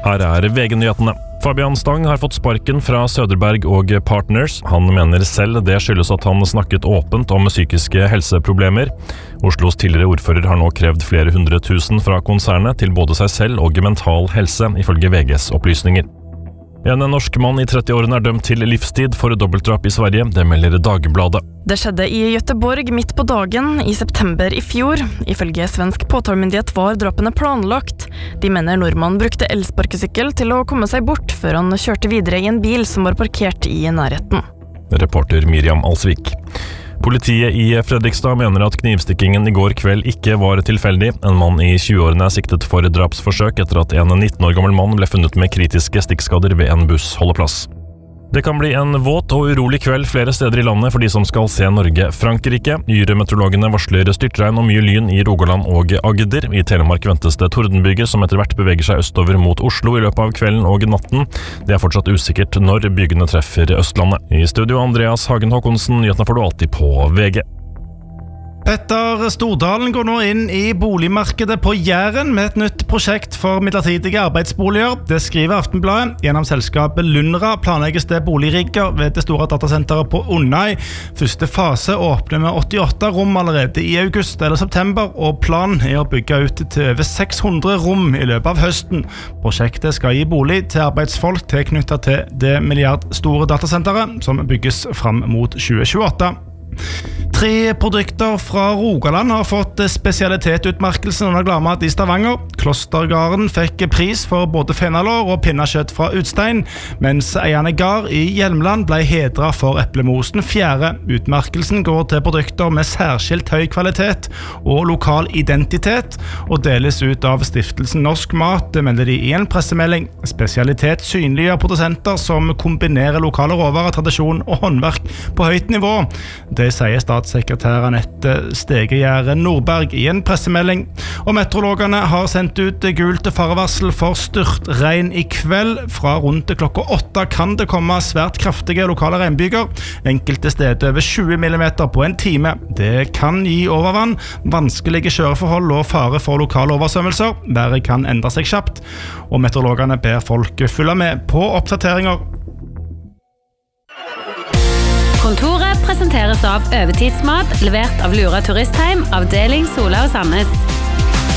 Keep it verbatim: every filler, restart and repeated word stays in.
Her er V G-nyhetene. Fabian Stang har fått sparken fra Söderberg og Partners. Han mener selv det skyldes at han snakket åpent om psykiske helseproblemer. Oslos tidligere ordfører har nå krevd flere hundre tusen fra konsernet til både seg selv og mental helse, ifølge V G's opplysninger. En norsk mann i trettiårene er dømt til livstid for dobbeltdrap i Sverige, det melder Dagbladet. Det skjedde i Göteborg midt på dagen i september i fjor. Ifølge svensk påtalemyndighet var drapene planlagt. De mener nordmann brukte elsparkesykkel til å komme seg bort før han kjørte videre i en bil som var parkert i nærheten. Reporter Miriam Alsvik. Politiet i Fredrikstad mener at knivstikkingen i går kveld ikke var tilfeldig. En mann i tjueårene er siktet for drapsforsøk etter at en nitten år gammel mann ble funnet med kritiske stikkskader ved en bussholdeplass. Det kan bli en våt og urolig kveld flere steder i landet for de som skal se Norge-Frankrike. Yrmeteorologene varsler styrtregn og mye lyn i Rogaland og Agder. I Telemark ventes det tordenbyger som etter hvert beveger seg østover mot Oslo i løpet av kvelden og natten. Det er fortsatt usikkert når bygene treffer Østlandet. I studio Andreas Hagen Håkonsen, nyhetene får du alltid på V G. Petter Stordalen går nå inn i boligmarkedet på Jæren med et nytt prosjekt for midlertidige arbeidsboliger. Det skriver Aftenbladet. Gjennom selskapet Lunra planlegges det boligrigger ved det store datasenteret på Onnøy. Første fase åpner med åttiåtte rom allerede i august eller september, og planen er å bygge ut til over seks hundre rom i løpet av høsten. Prosjektet skal gi bolig til arbeidsfolk tilknyttet til det milliardstore datasenteret som bygges fram mot tjue tjueåtte. Tre produkter fra Rogaland har fått spesialitetutmerkelsen under Gladmat i Stavanger. Klostergarden fikk pris for både fenalår og pinnekjøtt fra Utstein, mens Eierne Gard i Hjelmeland ble hedret for eplemosen fjerde. Utmerkelsen går til produkter med særskilt høy kvalitet og lokal identitet, og deles ut av stiftelsen Norsk Mat, det melder de i en pressemelding. Spesialitet synliggjør produsenter som kombinerer lokale råvarer, tradisjon og håndverk på høyt nivå. Det sier statssekretær Anette Stegegjerde Nordberg i en pressemelding. Og meteorologene har sendt ut gult farevarsel for styrtregn i kveld. Fra rundt klokka åtte kan det komme svært kraftige lokale regnbyger. Enkelte steder over tjue millimeter på en time. Det kan gi overvann, vanskelige kjøreforhold og fare for lokale oversvømmelser. Været kan endre seg kjapt, og meteorologene ber folk følge med på oppdateringer. Kontoret presenteres av Øvertidsmat, levert av Lura Turistheim, avdeling Sola og Sandnes.